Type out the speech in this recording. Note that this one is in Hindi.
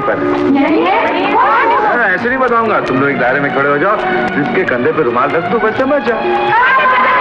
पर। ऐसे नहीं बताऊंगा, तुम लोग एक दायरे में खड़े हो जाओ, जिसके कंधे पे रुमाल रख दो, बच्चा बच जाओ।